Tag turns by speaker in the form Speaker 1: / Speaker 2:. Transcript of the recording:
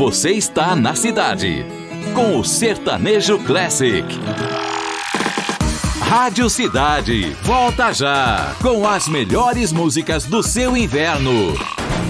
Speaker 1: Você está na cidade, com o Sertanejo Classic. Rádio Cidade, volta já, com as melhores músicas do seu inverno.